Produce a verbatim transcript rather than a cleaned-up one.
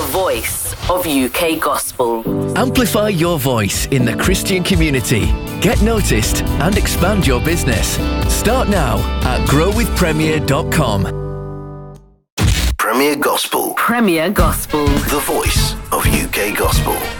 voice of U K gospel. Amplify your voice in the Christian community. Get noticed and expand your business. Start now at grow with premier dot com. Premier Gospel. Premier Gospel. The voice of U K gospel.